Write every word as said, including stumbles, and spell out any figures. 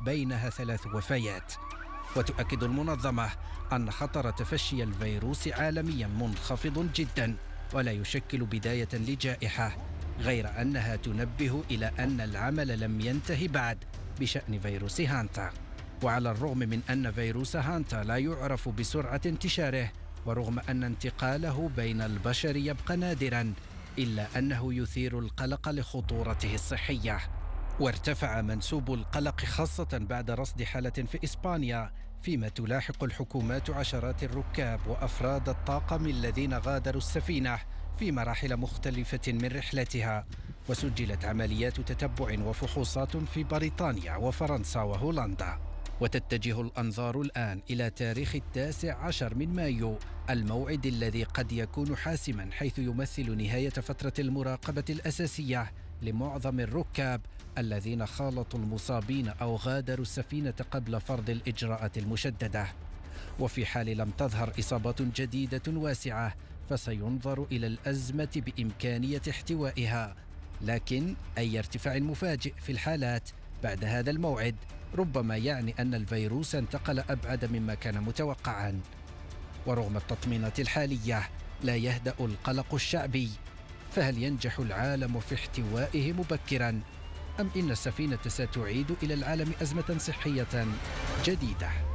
بينها ثلاث وفيات. وتؤكد المنظمة أن خطر تفشي الفيروس عالميا منخفض جدا ولا يشكل بداية لجائحة، غير أنها تنبه إلى أن العمل لم ينتهي بعد بشأن فيروس هانتا. وعلى الرغم من أن فيروس هانتا لا يعرف بسرعة انتشاره، ورغم أن انتقاله بين البشر يبقى نادرا، إلا أنه يثير القلق لخطورته الصحية. وارتفع منسوب القلق خاصة بعد رصد حالة في إسبانيا، فيما تلاحق الحكومات عشرات الركاب وأفراد الطاقم الذين غادروا السفينة في مراحل مختلفة من رحلتها. وسجلت عمليات تتبع وفحوصات في بريطانيا وفرنسا وهولندا. وتتجه الأنظار الآن إلى تاريخ التاسع عشر من مايو، الموعد الذي قد يكون حاسما، حيث يمثل نهاية فترة المراقبة الأساسية لمعظم الركاب الذين خالطوا المصابين أو غادروا السفينة قبل فرض الإجراءات المشددة. وفي حال لم تظهر إصابات جديدة واسعة، فسينظر إلى الأزمة بإمكانية احتوائها، لكن أي ارتفاع مفاجئ في الحالات بعد هذا الموعد ربما يعني أن الفيروس انتقل أبعد مما كان متوقعا. ورغم التطمينات الحالية لا يهدأ القلق الشعبي، فهل ينجح العالم في احتوائه مبكرا، أم إن السفينة ستعيد إلى العالم أزمة صحية جديدة؟